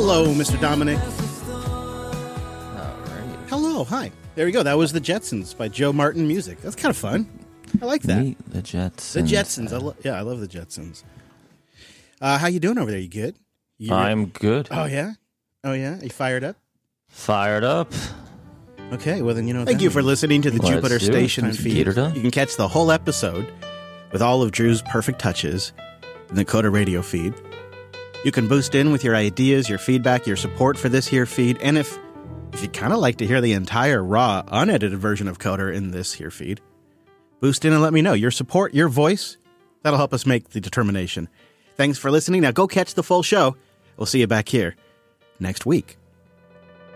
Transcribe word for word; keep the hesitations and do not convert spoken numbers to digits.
Hello, Mister Dominic. All right. Hello, hi. There we go. That was The Jetsons by Joe Martin Music. That's kind of fun. I like that. Meet the Jetsons. The Jetsons. I lo- yeah, I love The Jetsons. Uh, how you doing over there? You good? You I'm good. Oh, yeah? Oh, yeah? Are you fired up? Fired up. Okay, well then you know what Thank you for listening to the Let's Jupiter do it. Station Time to feed. get it done. You can catch the whole episode with all of Drew's perfect touches in the Coda Radio feed. You can boost in with your ideas, your feedback, your support for this here feed, and if if you'd kind of like to hear the entire raw, unedited version of Coder in this here feed, boost in and let me know. Your support, your voice, that'll help us make the determination. Thanks for listening. Now go catch the full show. We'll see you back here next week.